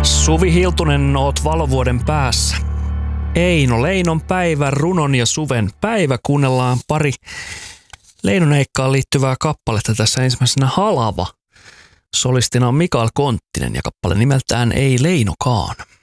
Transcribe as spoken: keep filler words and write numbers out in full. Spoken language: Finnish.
Suvi Hiltunen, oot valovuoden päässä. Eino Leinon päivä, runon ja suven päivä. Kuunnellaan pari Leinoneikkaan liittyvää kappaletta tässä ensimmäisenä Halava. Solistina on Mikael Konttinen ja kappale nimeltään Ei Leinokaan.